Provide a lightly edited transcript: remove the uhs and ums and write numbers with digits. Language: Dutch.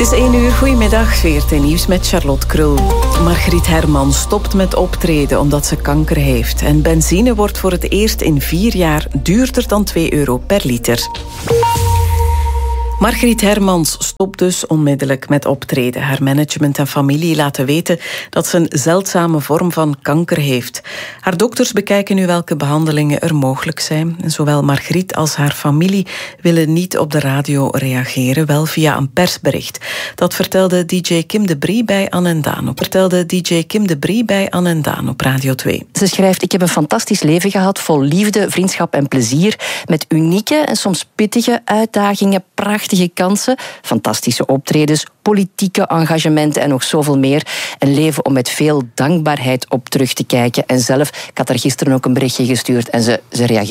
Het is 1 uur, goedemiddag, VRT Nieuws met Charlotte Krul. Margriet Hermans stopt met optreden omdat ze kanker heeft. En benzine wordt voor het eerst in 4 jaar duurder dan €2 per liter. Margriet Hermans stopt dus onmiddellijk met optreden. Haar management en familie laten weten dat ze een zeldzame vorm van kanker heeft. Haar dokters bekijken nu welke behandelingen er mogelijk zijn. En zowel Margriet als haar familie willen niet op de radio reageren, wel via een persbericht. Dat vertelde DJ Kim de Brie bij Anne en Daan op Radio 2. Ze schrijft: ik heb een fantastisch leven gehad, vol liefde, vriendschap en plezier, met unieke en soms pittige uitdagingen, prachtige kansen, fantastische optredens, politieke engagementen en nog zoveel meer. Een leven om met veel dankbaarheid op terug te kijken. En zelf, ik had haar gisteren ook een berichtje gestuurd en ze reageert